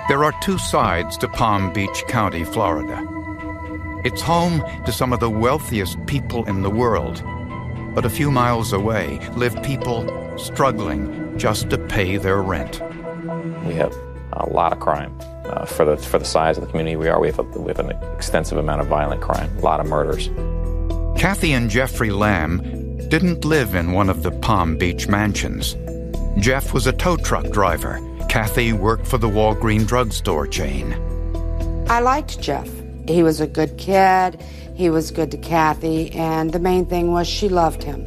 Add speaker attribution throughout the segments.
Speaker 1: There are two sides to Palm Beach County, Florida. It's home to some of the wealthiest people in the world. But a few miles away live people struggling just to pay their rent.
Speaker 2: We have a lot of crime. For the size of the community we are, we have an extensive amount of violent crime, a lot of murders.
Speaker 1: Kathy and Jeffrey Lamb didn't live in one of the Palm Beach mansions. Jeff was a tow truck driver. Kathy worked for the Walgreens drugstore chain.
Speaker 3: I liked Jeff. He was a good kid, he was good to Kathy, and the main thing was she loved him.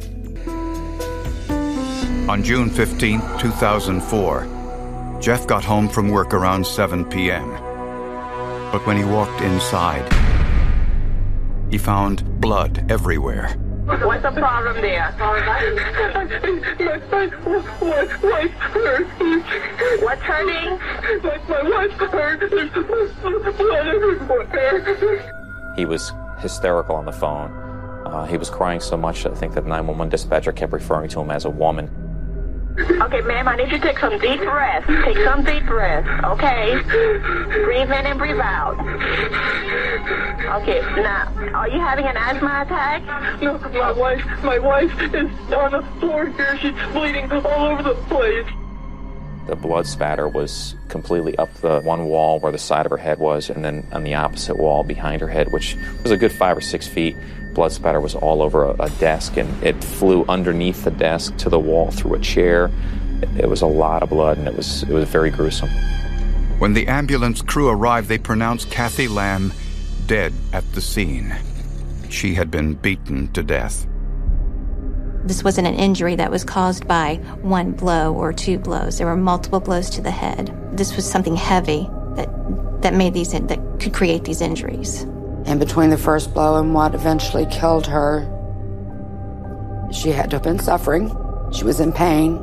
Speaker 1: On June 15, 2004, Jeff got home from work around 7 p.m. But when he walked inside, he found blood everywhere.
Speaker 4: What's the problem there? My wife hurt. What's hurting? My wife hurt. There's blood everywhere.
Speaker 2: He was hysterical on the phone. He was crying so much that I think that 911 dispatcher kept referring to him as a woman.
Speaker 4: Okay, ma'am, I need you to take some deep breaths. Take some deep breaths, okay? Breathe in and breathe out. Okay, now, are you having an asthma attack?
Speaker 5: No, my wife is on the floor here. She's bleeding all over the place.
Speaker 2: The blood spatter was completely up the one wall where the side of her head was, and then on the opposite wall behind her head, which was a good 5 or 6 feet. Blood spatter was all over a desk, and it flew underneath the desk to the wall through a chair. It was a lot of blood, and it was very gruesome.
Speaker 1: When the ambulance crew arrived, they pronounced Kathy Lamb dead at the scene. She had been beaten to death.
Speaker 6: This wasn't an injury that was caused by one blow or two blows. There were multiple blows to the head. This was something heavy that could create these injuries.
Speaker 3: And between the first blow and what eventually killed her, she had to have been suffering. She was in pain.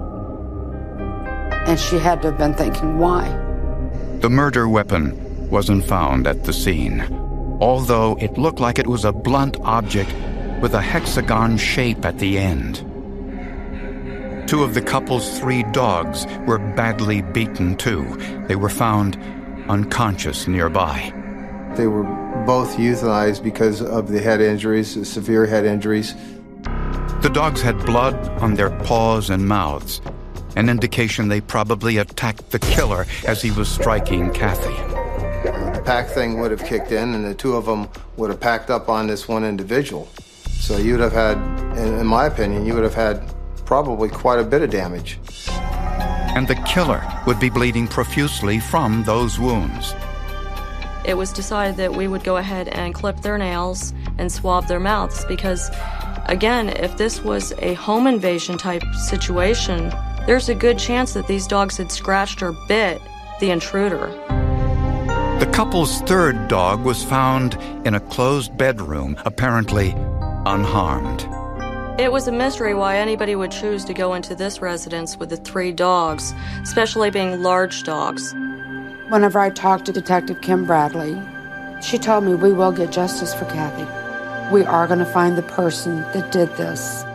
Speaker 3: And she had to have been thinking, why?
Speaker 1: The murder weapon wasn't found at the scene, although it looked like it was a blunt object with a hexagon shape at the end. Two of the couple's 3 dogs were badly beaten too. They were found unconscious nearby.
Speaker 7: They were both euthanized because of the head injuries, the severe head injuries.
Speaker 1: The dogs had blood on their paws and mouths, an indication they probably attacked the killer as he was striking Kathy.
Speaker 7: The pack thing would have kicked in, and the two of them would have packed up on this one individual. So you would have had, in my opinion, you would have had probably quite a bit of damage.
Speaker 1: And the killer would be bleeding profusely from those wounds.
Speaker 8: It was decided that we would go ahead and clip their nails and swab their mouths because, again, if this was a home invasion type situation, there's a good chance that these dogs had scratched or bit the intruder.
Speaker 1: The couple's 3rd dog was found in a closed bedroom, apparently unharmed.
Speaker 8: It was a mystery why anybody would choose to go into this residence with the 3 dogs, especially being large dogs.
Speaker 3: Whenever I talked to Detective Kim Bradley, she told me we will get justice for Kathy. We are going to find the person that did this.